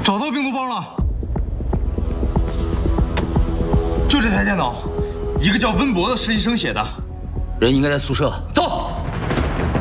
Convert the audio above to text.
找到病毒包了，就这台电脑，一个叫温博的实习生写的。 人应该在宿舍。走。